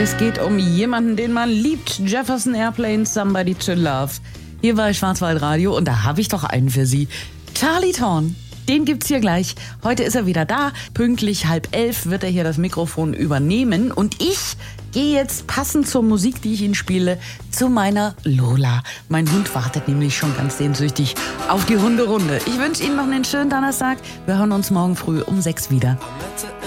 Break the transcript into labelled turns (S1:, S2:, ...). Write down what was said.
S1: Es geht um jemanden, den man liebt. Jefferson Airplane, Somebody to Love. Hier bei Schwarzwaldradio und da habe ich doch einen für Sie. Charlie Thorn. Den gibt's hier gleich. Heute ist er wieder da. Pünktlich 10:30 wird er hier das Mikrofon übernehmen. Und ich gehe jetzt passend zur Musik, die ich Ihnen spiele, zu meiner Lola. Mein Hund wartet nämlich schon ganz sehnsüchtig auf die Hunderunde. Ich wünsche Ihnen noch einen schönen Donnerstag. Wir hören uns morgen früh um 6 wieder.